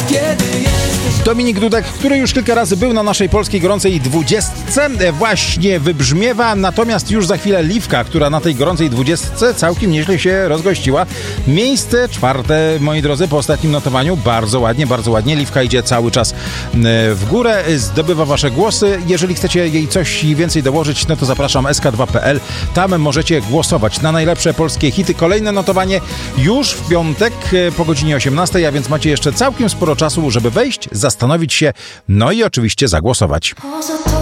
Dominik Dudek, który już kilka razy był na naszej polskiej gorącej 20, właśnie wybrzmiewa, natomiast już za chwilę Liwka, która na tej gorącej 20 całkiem nieźle się rozgościła. Miejsce 4, moi drodzy, po ostatnim notowaniu. Bardzo ładnie. Liwka idzie cały czas w górę, zdobywa wasze głosy. Jeżeli chcecie jej coś więcej dołożyć, no to zapraszam sk2.pl. Tam możecie głosować na najlepsze polskie hity. Kolejne notowanie już w piątek po godzinie 18, a więc macie jeszcze całkiem sporo czasu, żeby wejść, zastanowić się, no i oczywiście zagłosować.